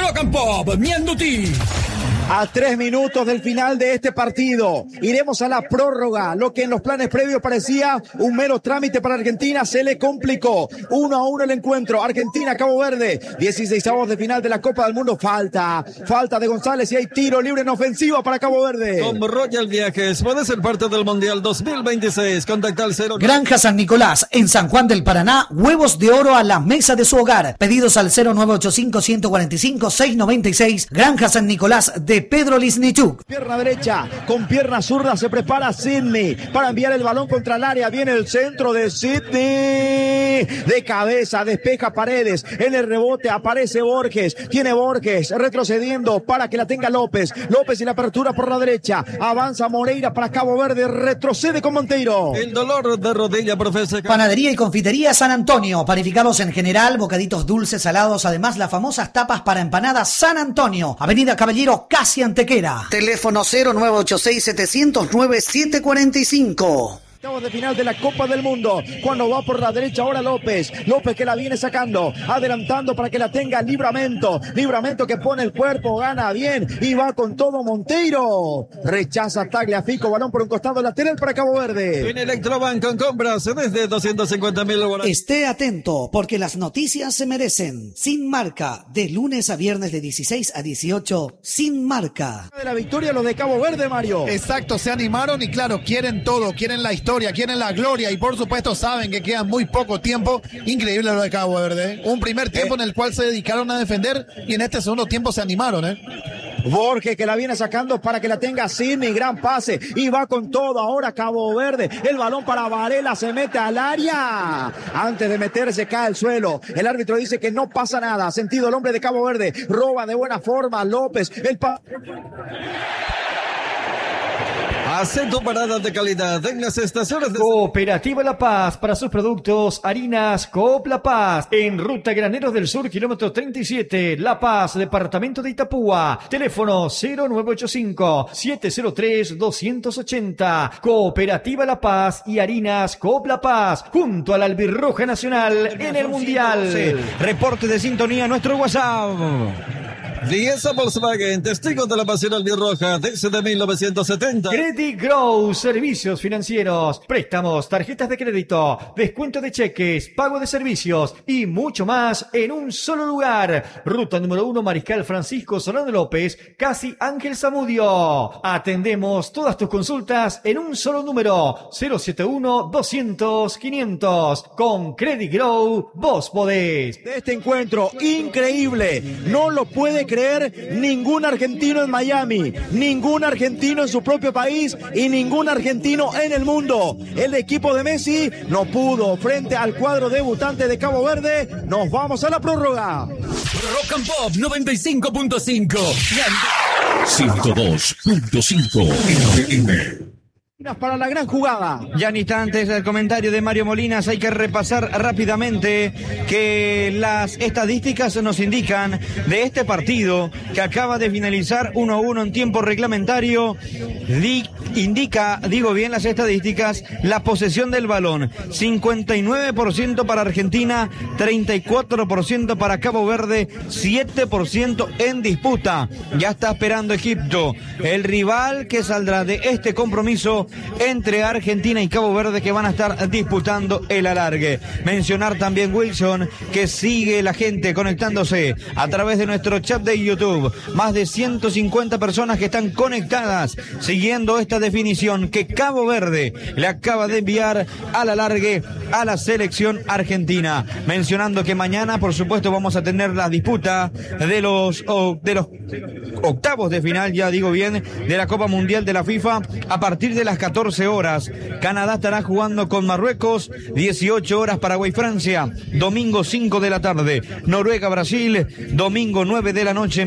Rock and Pop, Mianduti. A 3 minutos del final de este partido, iremos a la prórroga. Lo que en los planes previos parecía un mero trámite para Argentina, se le complicó. 1-1 el encuentro. Argentina-Cabo Verde, 16avos de final de la Copa del Mundo. Falta de González y hay tiro libre en ofensiva para Cabo Verde. Con Royal Viajes, puede ser parte del Mundial 2026. Contacta al 0. Granja San Nicolás, en San Juan del Paraná, huevos de oro a la mesa de su hogar. Pedidos al 0985-145-696. Granja San Nicolás de Pedro Lisnichuk. Pierna derecha, con pierna zurda se prepara Sidney para enviar el balón contra el área. Viene el centro de Sidney. De cabeza, despeja Paredes. En el rebote aparece Borges. Tiene Borges retrocediendo para que la tenga López. López y la apertura por la derecha. Avanza Moreira para Cabo Verde. Retrocede con Monteiro. El dolor de rodilla, profesor. Panadería y confitería San Antonio. Panificados en general, bocaditos dulces, salados. Además, las famosas tapas para empanadas San Antonio. Avenida Caballero, casi Antequera. Teléfono 0986-709-745. Estamos de final de la Copa del Mundo. Cuando va por la derecha ahora López que la viene sacando, adelantando para que la tenga Livramento que pone el cuerpo, gana bien y va con todo Monteiro. Rechaza Tagliafico, balón por un costado lateral para Cabo Verde. En Electrobank con compras desde 250.000. Esté atento porque las noticias se merecen. Sin Marca, de lunes a viernes de 16 a 18, Sin Marca. De la victoria los de Cabo Verde, Mario. Exacto, se animaron y claro, quieren todo, quieren la historia, quieren la gloria y por supuesto saben que queda muy poco tiempo. Increíble lo de Cabo Verde. Un primer tiempo en el cual se dedicaron a defender y en este segundo tiempo se animaron. Borges que la viene sacando para que la tenga Sidney, gran pase y va con todo ahora Cabo Verde, el balón para Varela, se mete al área, antes de meterse cae al suelo, el árbitro dice que no pasa nada, sentido el hombre de Cabo Verde, roba de buena forma López, Hace tu parada de calidad en las estaciones de Cooperativa La Paz para sus productos harinas Coop La Paz en Ruta Graneros del Sur, kilómetro 37, La Paz, departamento de Itapúa. Teléfono 0985-703-280. Cooperativa La Paz y harinas Coop La Paz junto a la Albirroja Nacional en el Mundial. Reporte de sintonía a nuestro WhatsApp. Dieza Volkswagen, testigo de la pasión albirroja desde 1970. Credit Grow, servicios financieros, préstamos, tarjetas de crédito, descuento de cheques, pago de servicios y mucho más en un solo lugar. Ruta número 1, Mariscal Francisco Solano López, casi Ángel Zamudio. Atendemos todas tus consultas en un solo número, 071-200-500. Con Credit Grow, vos podés. De este encuentro increíble, no lo puede creer ningún argentino en Miami, ningún argentino en su propio país y ningún argentino en el mundo. El equipo de Messi no pudo frente al cuadro debutante de Cabo Verde. Nos vamos a la prórroga. Rock and Pop 95.5 102.5 FM. Para la gran jugada. Ya en instantes el comentario de Mario Molinas. Hay que repasar rápidamente que las estadísticas nos indican de este partido que acaba de finalizar 1-1 en tiempo reglamentario. Indica, digo bien las estadísticas, la posesión del balón 59% para Argentina, 34% para Cabo Verde, 7% en disputa. Ya está esperando Egipto, el rival que saldrá de este compromiso entre Argentina y Cabo Verde, que van a estar disputando el alargue. Mencionar también, Wilson, que sigue la gente conectándose a través de nuestro chat de YouTube. Más de 150 personas que están conectadas siguiendo esta definición que Cabo Verde le acaba de enviar al alargue a la selección argentina. Mencionando que mañana, por supuesto, vamos a tener la disputa de los octavos de final, ya digo bien, de la Copa Mundial de la FIFA a partir de las 14 horas. Canadá estará jugando con Marruecos, 18 horas Paraguay-Francia, domingo 5 de la tarde. Noruega-Brasil, domingo 9 de la noche.